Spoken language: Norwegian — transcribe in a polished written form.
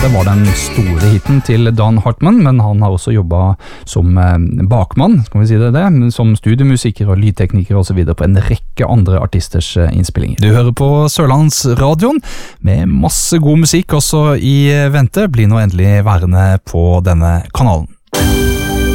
Dette var den store hiten til Dan Hartmann, men han har også jobbet som bakmann, skal vi si det, som studiemusiker og lydtekniker og så videre på en rekke andre artisters innspillinger. Du hører på Sørlandsradioen med masse god musikk også i vente, blir nå endelig værende på denne kanalen.